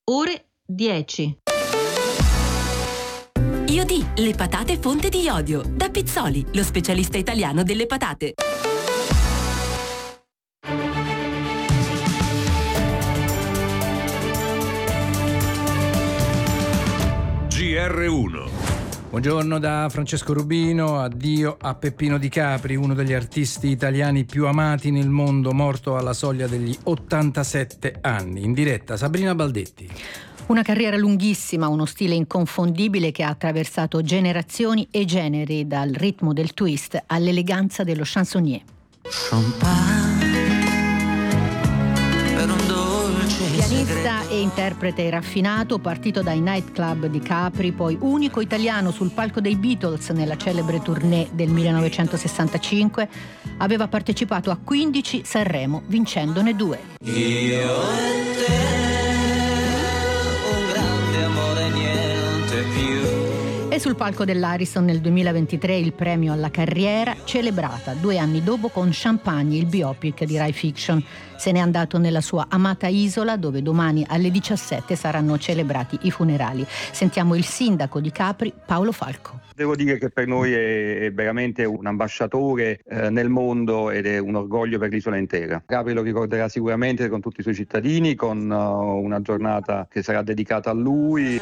ore 10. Iodi, le patate fonte di iodio. Da Pizzoli, lo specialista italiano delle patate. GR1. Buongiorno da Francesco Rubino, addio a Peppino Di Capri, uno degli artisti italiani più amati nel mondo, morto alla soglia degli 87 anni. In diretta Sabrina Baldetti. Una carriera lunghissima, uno stile inconfondibile che ha attraversato generazioni e generi, dal ritmo del twist all'eleganza dello chansonnier. Pianista e interprete raffinato, partito dai nightclub di Capri, poi unico italiano sul palco dei Beatles nella celebre tournée del 1965, aveva partecipato a 15 Sanremo, vincendone 2. Io e te, un grande amore, niente più. E sul palco dell'Ariston nel 2023 il premio alla carriera, celebrata 2 anni dopo con Champagne, il biopic di Rai Fiction. Se n'è andato nella sua amata isola, dove domani alle 17 saranno celebrati i funerali. Sentiamo il sindaco di Capri, Paolo Falco. Devo dire che per noi è veramente un ambasciatore nel mondo ed è un orgoglio per l'isola intera. Capri lo ricorderà sicuramente con tutti i suoi cittadini, con una giornata che sarà dedicata a lui.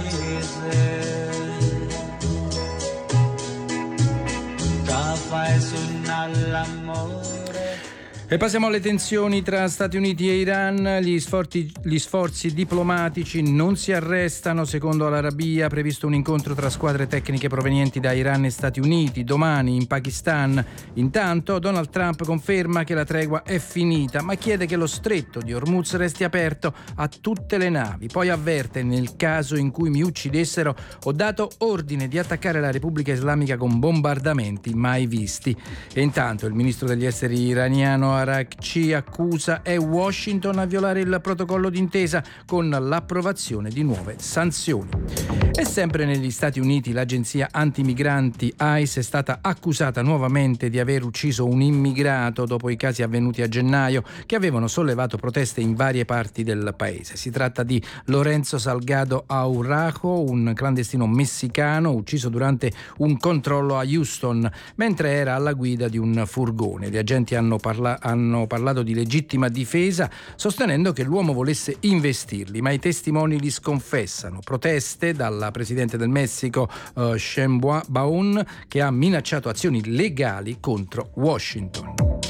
E passiamo alle tensioni tra Stati Uniti e Iran. Gli sforzi diplomatici non si arrestano. Secondo Al-Arabiya, previsto un incontro tra squadre tecniche provenienti da Iran e Stati Uniti domani in Pakistan. Intanto Donald Trump conferma che la tregua è finita, ma chiede che lo stretto di Hormuz resti aperto a tutte le navi. Poi avverte: nel caso in cui mi uccidessero ho dato ordine di attaccare la Repubblica Islamica con bombardamenti mai visti. E intanto il ministro degli esteri iraniano Araghchi accusa è Washington a violare il protocollo d'intesa con l'approvazione di nuove sanzioni. E sempre negli Stati Uniti l'agenzia antimigranti ICE è stata accusata nuovamente di aver ucciso un immigrato dopo i casi avvenuti a gennaio che avevano sollevato proteste in varie parti del paese. Si tratta di Lorenzo Salgado Aurajo, un clandestino messicano ucciso durante un controllo a Houston mentre era alla guida di un furgone. Gli agenti hanno parlato di legittima difesa, sostenendo che l'uomo volesse investirli, ma i testimoni li sconfessano. Proteste dalla presidente del Messico Sheinbaum, che ha minacciato azioni legali contro Washington.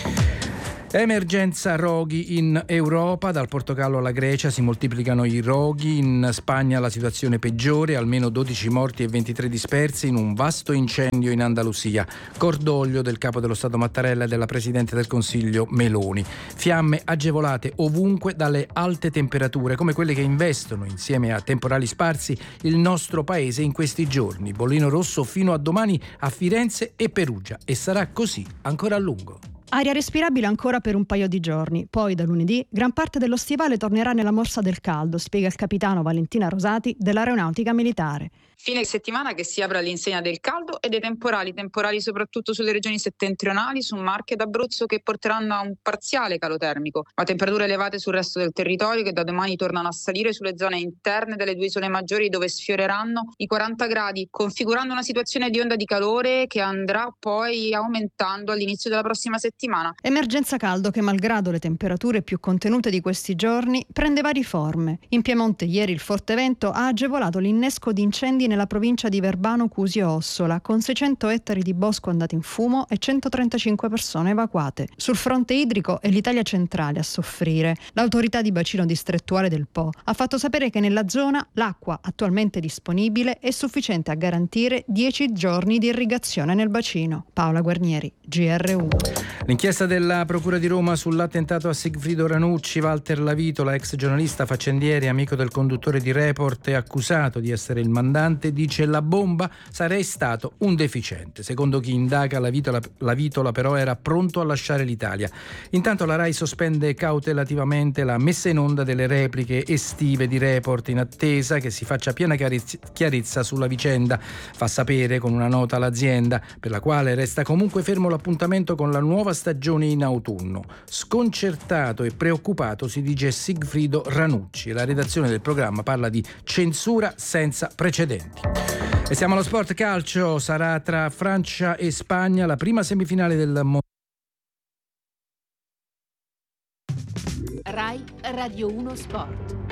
Emergenza roghi in Europa, dal Portogallo alla Grecia si moltiplicano i roghi, in Spagna la situazione peggiore, almeno 12 morti e 23 dispersi in un vasto incendio in Andalusia. Cordoglio del capo dello Stato Mattarella e della Presidente del Consiglio Meloni. Fiamme agevolate ovunque dalle alte temperature, come quelle che investono, insieme a temporali sparsi, il nostro paese in questi giorni. Bollino rosso fino a domani a Firenze e Perugia, e sarà così ancora a lungo. Aria respirabile ancora per un paio di giorni, poi da lunedì gran parte dello stivale tornerà nella morsa del caldo, spiega il capitano Valentina Rosati dell'Aeronautica Militare. Fine settimana che si apre all'insegna del caldo e dei temporali soprattutto sulle regioni settentrionali, su Marche ed Abruzzo, che porteranno a un parziale calo termico, ma temperature elevate sul resto del territorio che da domani tornano a salire sulle zone interne delle 2 isole maggiori, dove sfioreranno i 40 gradi, configurando una situazione di onda di calore che andrà poi aumentando all'inizio della prossima settimana. Emergenza caldo che, malgrado le temperature più contenute di questi giorni, prende varie forme. In Piemonte ieri il forte vento ha agevolato l'innesco di incendi nella provincia di Verbano, Cusio Ossola, con 600 ettari di bosco andati in fumo e 135 persone evacuate. Sul fronte idrico è l'Italia centrale a soffrire. L'autorità di bacino distrettuale del Po ha fatto sapere che nella zona l'acqua attualmente disponibile è sufficiente a garantire 10 giorni di irrigazione nel bacino. Paola Guarnieri, GR1. L'inchiesta della Procura di Roma sull'attentato a Sigfrido Ranucci. Walter Lavitola, ex giornalista, faccendiere, amico del conduttore di Report e accusato di essere il mandante, dice: la bomba sarei stato un deficiente. Secondo chi indaga, Lavitola però era pronto a lasciare l'Italia. Intanto la Rai sospende cautelativamente la messa in onda delle repliche estive di Report, in attesa che si faccia piena chiarezza sulla vicenda. Fa sapere con una nota l'azienda, per la quale resta comunque fermo l'appuntamento con la nuova stagione in autunno. Sconcertato e preoccupato si dice Sigfrido Ranucci. La redazione del programma parla di censura senza precedenti. E siamo allo sport calcio. Sarà tra Francia e Spagna la prima semifinale del Rai Radio 1 Sport.